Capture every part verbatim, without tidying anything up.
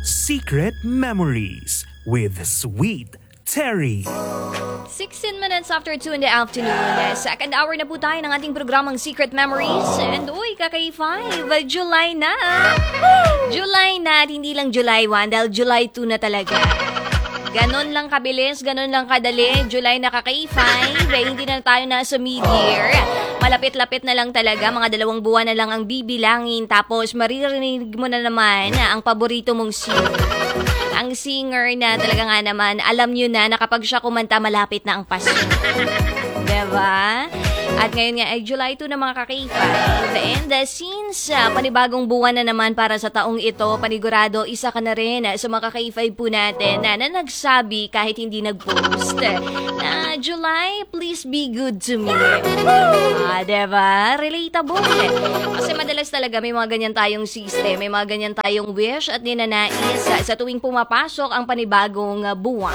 Secret Memories with Sweet Terry. sixteen minutes after two in the afternoon. Second hour na po tayo ng ating programang Secret Memories. And uy, kakay five, July na. July na at hindi lang July one dahil July two na talaga. Ganon lang kabilis, ganon lang kadali. July na kakay five, eh, hindi na tayo nasa mid-year. Malapit-lapit na lang talaga, mga dalawang buwan na lang ang bibilangin. Tapos maririnig mo na naman na ang paborito mong singer. Ang singer na talaga nga naman, alam nyo na na kapag siya kumanta, malapit na ang Pasko. Diba? At ngayon nga ay July two na mga ka-K five. And uh, since uh, panibagong buwan na naman para sa taong ito, panigurado, isa ka na rin uh, sa mga ka-K five po natin na, na nagsabi kahit hindi nag-post na July, please be good to me. Ah, diba? Relatable. Kasi madalas talaga may mga ganyan tayong system, may mga ganyan tayong wish at ninanais uh, sa tuwing pumapasok ang panibagong uh, buwan.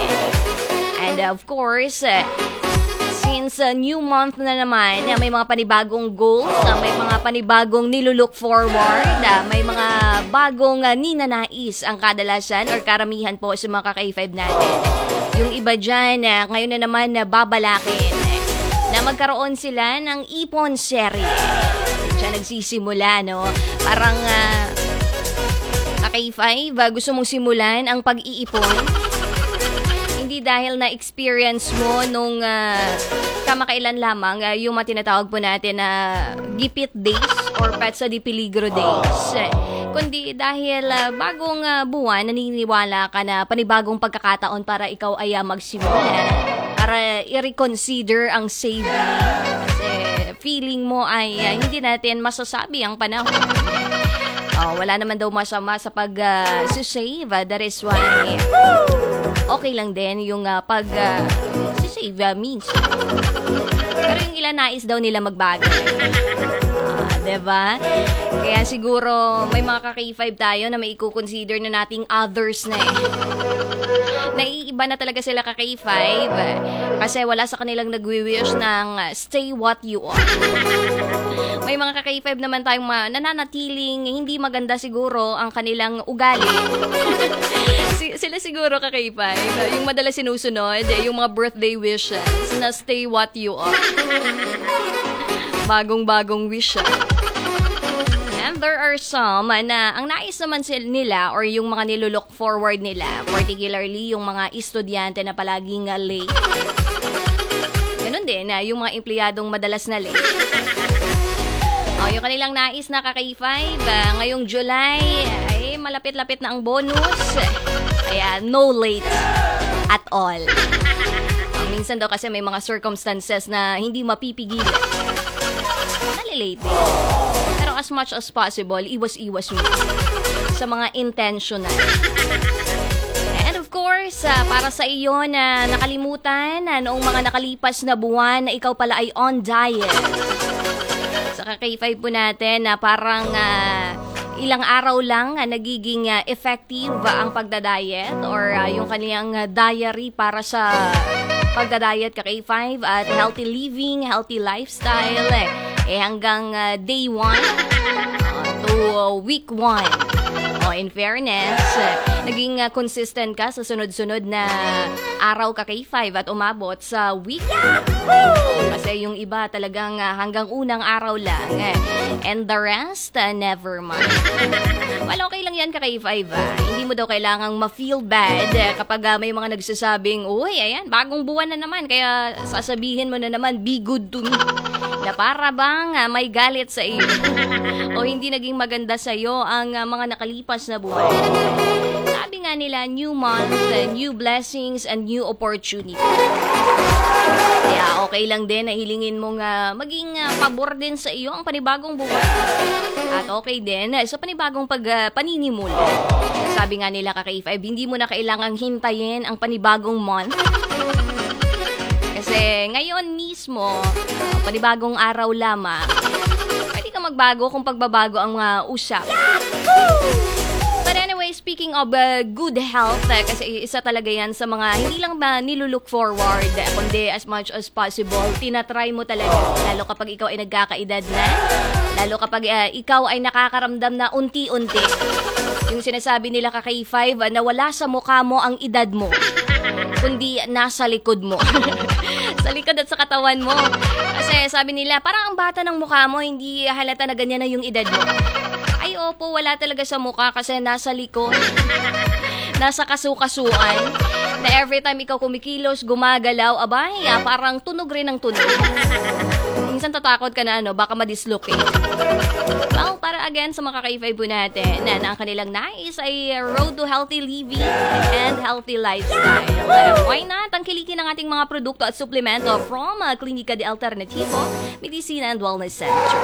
And uh, of course, uh, since uh, new month na naman, uh, may mga panibagong goals, uh, may mga panibagong nilulook forward, uh, may mga bagong uh, ninanais ang kadalasan or karamihan po sa mga ka-K five natin. Yung iba dyan, uh, ngayon na naman uh, babalakin uh, na magkaroon sila ng ipon serye. Siya nagsisimula, no? Parang uh, ka-K five, uh, gusto mong simulan ang pag-iipon. Hindi dahil na-experience mo nung uh, kamakailan lamang uh, yung mga tinatawag po natin na uh, gipit days or petsa di peligro days. Kundi dahil uh, bagong uh, buwan, naniniwala ka na panibagong pagkakataon para ikaw ay uh, magsimula. Para i-reconsider ang saving. Kasi feeling mo ay uh, hindi natin masasabi ang panahon. Oh, wala naman daw masama sa pag-save. Uh, that is why okay lang din yung uh, pag-save uh, means. Pero yung ilan nais daw nila magbago. Ah, diba? Kaya siguro may mga ka-K five tayo na may i-consider na nating others na eh. Naiiba na talaga sila ka-K five eh, kasi wala sa kanilang nagwi-wish ng uh, stay what you are. May mga ka-K five naman tayong ma- nananatiling hindi maganda siguro ang kanilang ugali. si- sila siguro ka-K five, yung madalas sinusunod, yung mga birthday wishes na stay what you are. Bagong-bagong wish. And there are some na ang nais naman nila or yung mga nilulook forward nila, particularly yung mga estudyante na palaging uh, late. Ganun din, uh, yung mga empleyadong madalas na late. Oh, yung kanilang nais na ka-K five, uh, ngayong July, ay malapit-lapit na ang bonus. Kaya no late at all. Uh, minsan daw kasi may mga circumstances na hindi mapipigil. Nalilate din. Pero as much as possible, iwas-iwas mo sa mga intentional. And of course, uh, para sa iyo na nakalimutan na noong mga nakalipas na buwan na ikaw pala ay on diet. Sa ka-K five po natin na parang uh, ilang araw lang uh, nagiging uh, effective uh, ang pagdadiet or uh, yung kaniyang uh, diary para sa pagdadiet ka-K five at healthy living, healthy lifestyle eh, eh hanggang uh, day one uh, to uh, week one. Oh, in fairness, uh, naging uh, consistent ka sa sunod-sunod na araw ka-K five at umabot sa week. Kasi yung iba talagang uh, hanggang unang araw lang. Eh. And the rest, uh, never mind. Well, okay lang yan ka-K five. Ah. Hindi mo daw kailangang ma-feel bad eh, kapag uh, may mga nagsasabing, uy, ayan, bagong buwan na naman. Kaya sasabihin mo na naman, be good to me. Na para bang uh, may galit sa iyo. O hindi naging maganda sa iyo ang uh, mga nakalipas na buwan. Sabi nga nila, new month, uh, new blessings, and new opportunity. Kaya okay lang din na hilingin mong uh, maging uh, pabor din sa iyo ang panibagong buwan. At okay din uh, sa panibagong pag, uh, paninimula. Sabi nga nila ka-K five, hindi mo na kailangang hintayin ang panibagong month. Kasi ngayon mismo, uh, panibagong araw lamang, pwede ka magbago kung pagbabago ang uh, usap. But anyway, speaking of uh, good health, eh, kasi isa talaga yan sa mga hindi lang ba nilulook forward, eh, kundi as much as possible, tinatry mo talaga. Lalo kapag ikaw ay nagkakaedad na, lalo kapag uh, ikaw ay nakakaramdam na unti-unti Yung sinasabi nila ka K five na wala sa mukha mo ang edad mo, kundi nasa likod mo. Sa likod at sa katawan mo. Kasi sabi nila, parang ang bata ng mukha mo, hindi halata na ganyan na yung edad mo. Ay opo, wala talaga sa mukha kasi nasa likod. Nasa kasukasuan. Na every time ikaw kumikilos, gumagalaw, abay, ah, parang tunog rin ang tunog. Minsan tatakot ka na, ano, baka madislocate. Well, para again sa mga ka-K five po natin, na, na ang kanilang nais ay road to healthy living and healthy lifestyle. Uh, why not? Tangkilikin ang ating mga produkto at suplemento from uh, Klinika de Alternativo, Medicina and Wellness Center.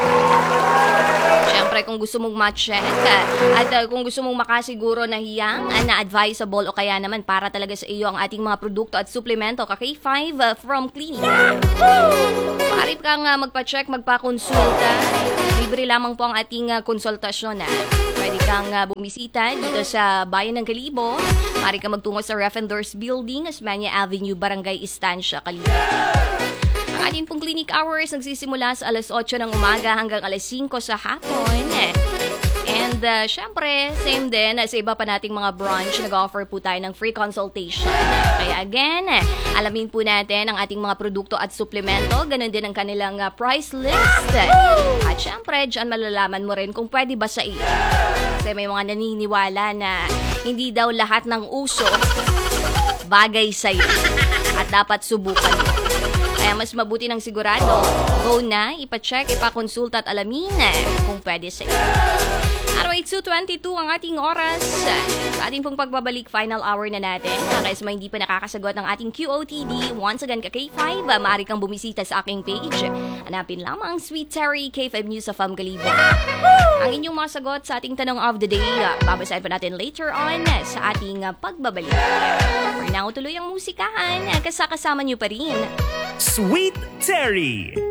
Siyempre, kung gusto mong ma-check uh, at uh, kung gusto mong makasiguro na hiyang, uh, na advisable o kaya naman para talaga sa iyo ang ating mga produkto at suplemento, ka-K five uh, from Klinika. Maaari kang uh, magpa-check, magpa-konsulta. Libre lamang po ang ating uh, konsultasyon. Ha? Pwede kang uh, bumisita dito sa Bayan ng Kalibo. Maaari kang magtungo sa Ref and Doors Building, Osmeña Avenue, Barangay Estancia, Kalibo. Ang ating pong clinic hours nagsisimula sa alas otso ng umaga hanggang alas singko sa hapon. And uh, syempre, same din sa iba pa nating mga branch, nag-offer po tayo ng free consultation. Kaya again, alamin po natin ang ating mga produkto at suplemento, ganun din ang kanilang uh, price list. At syempre, dyan malalaman mo rin kung pwede ba sa iyo. Kasi may mga naniniwala na hindi daw lahat ng uso bagay sa iyo at dapat subukan mo. Kaya mas mabuti ng sigurado, go na, ipacheck, ipakonsulta at alamin kung pwede sa iyo. Araw eight two twenty-two ang ating oras. Sa ating pong pagbabalik, final hour na natin. Kaya sa mga hindi pa nakakasagot ng ating Q O T D, once again ka K five, maaari kang bumisita sa aking page. Hanapin lamang Sweet Terry, K five News of Kalibo. Ang inyong mga sagot sa ating tanong of the day, babasahin pa natin later on sa ating pagbabalik. For now, tuloy ang musikahan. Kasakasama niyo pa rin Sweet Terry.